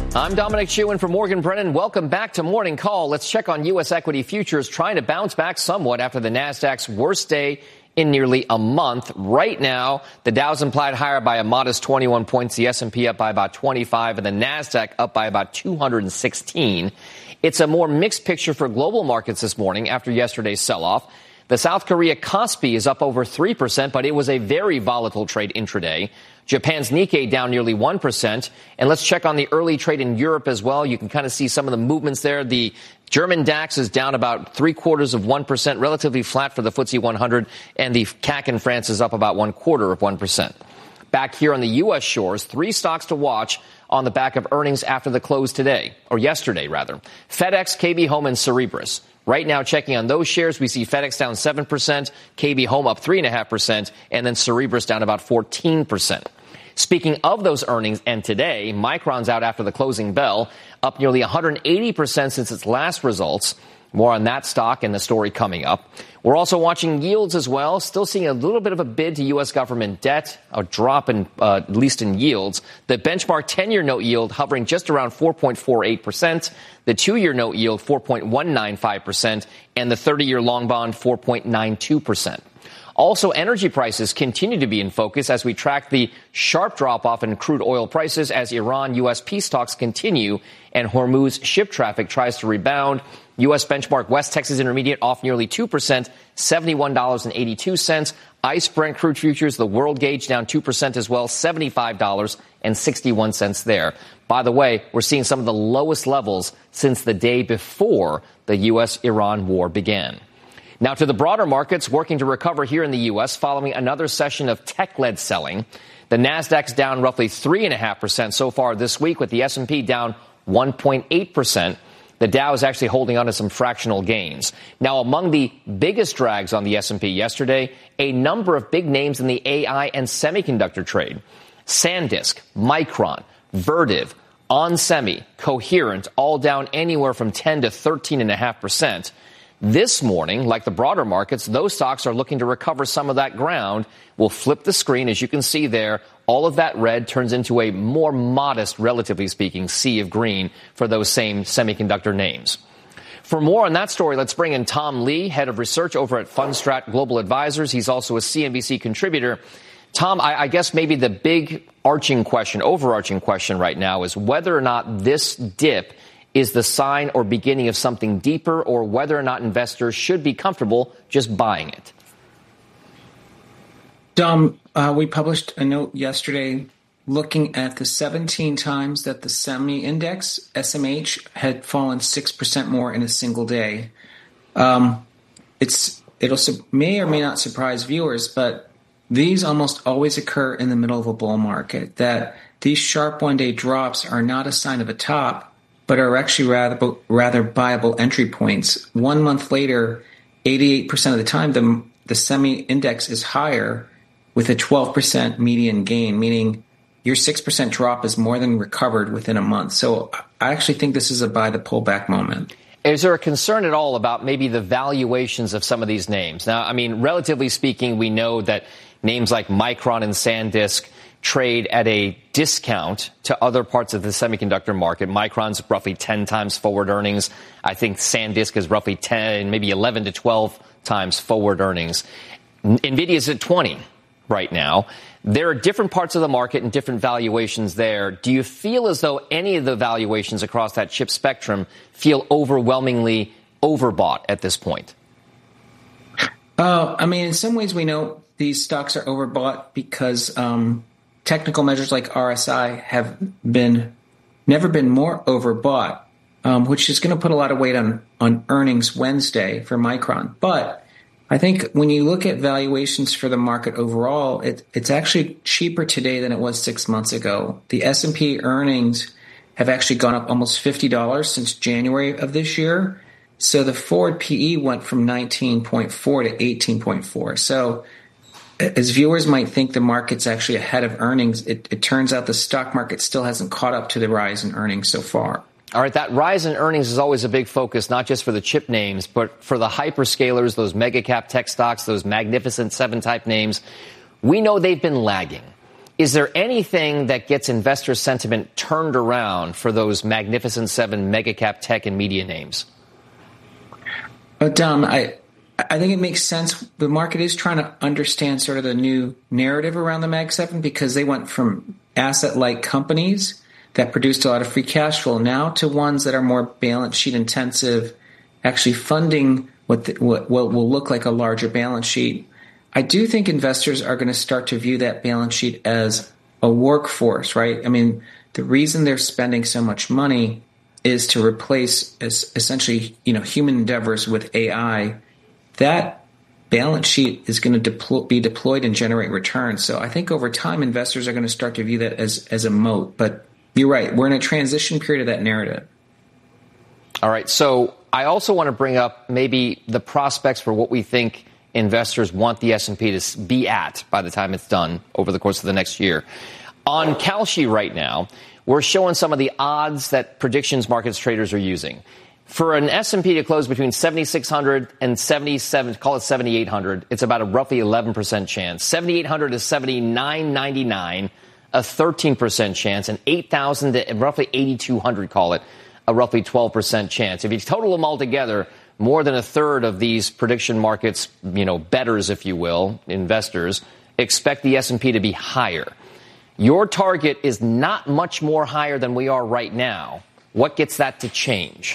I'm Dominic Chu in for Morgan Brennan. Welcome back to Morning Call. Let's check on U.S. equity futures trying to bounce back somewhat after the Nasdaq's worst day in nearly a month. Right now, the Dow's implied higher by a modest 21 points, the S&P up by about 25, and the Nasdaq up by about 216. It's a more mixed picture for global markets this morning after yesterday's sell-off. The South Korea Kospi is up over 3%, but it was a very volatile trade intraday. Japan's Nikkei down nearly 1%. And let's check on the early trade in Europe as well. You can kind of see some of the movements there. The German DAX is down about 0.75%, relatively flat for the FTSE 100. And the CAC in France is up about 0.25%. Back here on the U.S. shores, three stocks to watch on the back of earnings after the close today, or yesterday, rather. FedEx, KB Home, and Cerebras. Right now, checking on those shares, we see FedEx down 7%, KB Home up 3.5%, and then Cerebras down about 14%. Speaking of those earnings, and today, Micron's out after the closing bell, up nearly 180% since its last results. More on that stock and the story coming up. We're also watching yields as well, still seeing a little bit of a bid to U.S. government debt, a drop in at least in yields. The benchmark 10-year note yield hovering just around 4.48%, the 2-year note yield 4.195%, and the 30-year long bond 4.92%. Also, energy prices continue to be in focus as we track the sharp drop-off in crude oil prices as Iran-U.S. peace talks continue and Hormuz ship traffic tries to rebound. U.S. benchmark West Texas Intermediate off nearly 2%, $71.82. ICE Brent crude futures, the world gauge down 2% as well, $75.61 there. By the way, we're seeing some of the lowest levels since the day before the U.S.-Iran war began. Now to the broader markets working to recover here in the U.S. following another session of tech-led selling. The Nasdaq's down roughly 3.5% so far this week, with the S&P down 1.8%. The Dow is actually holding on to some fractional gains. Now, among the biggest drags on the S&P yesterday, a number of big names in the AI and semiconductor trade. SanDisk, Micron, Vertiv, onsemi, Coherent, all down anywhere from 10 to 13.5%. This morning, like the broader markets, those stocks are looking to recover some of that ground. We'll flip the screen. As you can see there, all of that red turns into a more modest, relatively speaking, sea of green for those same semiconductor names. For more on that story, let's bring in Tom Lee, head of research over at Fundstrat Global Advisors. He's also a CNBC contributor. Tom, I guess maybe the big overarching question right now is whether or not this dip is the sign or beginning of something deeper, or whether or not investors should be comfortable just buying it. Dom, we published a note yesterday looking at the 17 times that the semi index, SMH, had fallen 6% more in a single day. It'll may or may not surprise viewers, but these almost always occur in the middle of a bull market, that these sharp one-day drops are not a sign of a top, but are actually rather viable entry points. 1 month later, 88% of the time, the semi-index is higher with a 12% median gain, meaning your 6% drop is more than recovered within a month. So I actually think this is a buy the pullback moment. Is there a concern at all about maybe the valuations of some of these names? Now, I mean, relatively speaking, we know that names like Micron and SanDisk trade at a discount to other parts of the semiconductor market. Micron's roughly 10 times forward earnings. I think SanDisk is roughly 10, maybe 11 to 12 times forward earnings. NVIDIA's at 20 right now. There are different parts of the market and different valuations there. Do you feel as though any of the valuations across that chip spectrum feel overwhelmingly overbought at this point? I mean, in some ways we know these stocks are overbought because technical measures like RSI have never been more overbought, which is going to put a lot of weight on earnings Wednesday for Micron. But I think when you look at valuations for the market overall, it's actually cheaper today than it was 6 months ago. The S&P earnings have actually gone up almost $50 since January of this year. So the forward PE went from 19.4 to 18.4. So as viewers might think the market's actually ahead of earnings, it turns out the stock market still hasn't caught up to the rise in earnings so far. All right, that rise in earnings is always a big focus, not just for the chip names, but for the hyperscalers, those mega cap tech stocks, those Magnificent Seven type names. We know they've been lagging. Is there anything that gets investor sentiment turned around for those Magnificent Seven mega cap tech and media names? Dom, I think it makes sense. The market is trying to understand sort of the new narrative around the Mag 7 because they went from asset-like companies that produced a lot of free cash flow now to ones that are more balance sheet intensive, actually funding what will look like a larger balance sheet. I do think investors are going to start to view that balance sheet as a workforce, right? I mean, the reason they're spending so much money is to replace essentially, human endeavors with AI. That balance sheet is going to be deployed and generate returns. So I think over time, investors are going to start to view that as a moat. But you're right. We're in a transition period of that narrative. All right. So I also want to bring up maybe the prospects for what we think investors want the S&P to be at by the time it's done over the course of the next year. On Kalshi right now, we're showing some of the odds that predictions markets traders are using. For an S&P to close between 7,600 and 77, call it 7,800, it's about a roughly 11% chance. 7,800 is 7,999, a 13% chance, and 8,000 to roughly 8,200, call it, a roughly 12% chance. If you total them all together, more than a third of these prediction markets, bettors, if you will, investors, expect the S&P to be higher. Your target is not much more higher than we are right now. What gets that to change?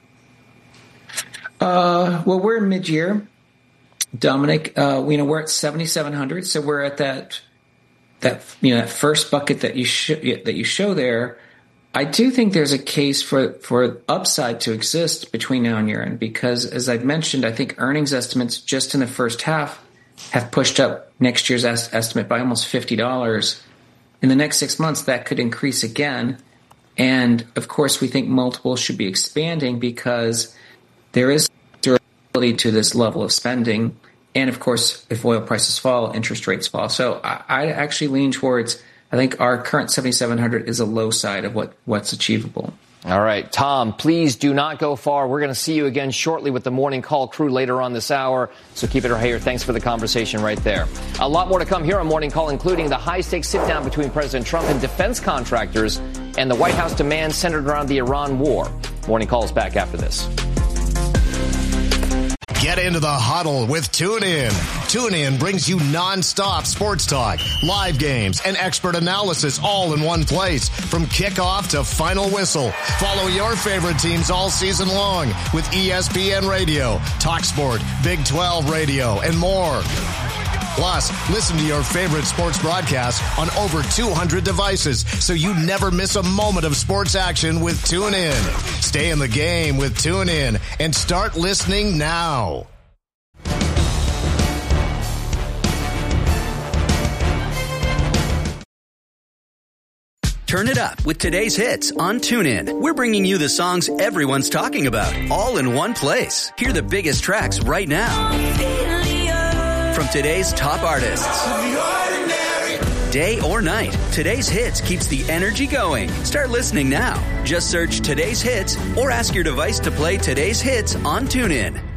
Well, we're mid-year, Dominic. We're at 7,700, so we're at that first bucket that you show there. I do think there's a case for upside to exist between now and year-end because, as I've mentioned, I think earnings estimates just in the first half have pushed up next year's estimate by almost $50. In the next 6 months, that could increase again. And, of course, we think multiples should be expanding because there is durability to this level of spending. And, of course, if oil prices fall, interest rates fall. So I actually lean towards, I think our current 7,700 is a low side of what's achievable. All right, Tom, please do not go far. We're going to see you again shortly with the Morning Call crew later on this hour. So keep it right here. Thanks for the conversation right there. A lot more to come here on Morning Call, including the high-stakes sit-down between President Trump and defense contractors and the White House demands centered around the Iran war. Morning Call is back after this. Get into the huddle with TuneIn. TuneIn brings you nonstop sports talk, live games, and expert analysis all in one place. From kickoff to final whistle, follow your favorite teams all season long with ESPN Radio, TalkSport, Big 12 Radio, and more. Plus, listen to your favorite sports broadcasts on over 200 devices so you never miss a moment of sports action with TuneIn. Stay in the game with TuneIn and start listening now. Turn it up with today's hits on TuneIn. We're bringing you the songs everyone's talking about, all in one place. Hear the biggest tracks right now from today's top artists. Day or night, today's hits keeps the energy going. Start listening now. Just search today's hits or ask your device to play today's hits on TuneIn.